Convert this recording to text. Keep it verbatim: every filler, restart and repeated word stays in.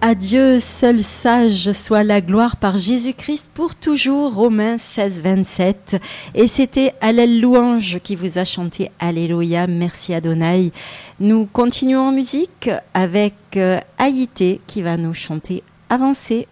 À Dieu, seul sage, soit la gloire par Jésus-Christ pour toujours, Romains seize, vingt-sept. Et c'était Hallel Louange qui vous a chanté Alléluia, merci Adonai. Nous continuons en musique avec euh, Haïté qui va nous chanter Avancez.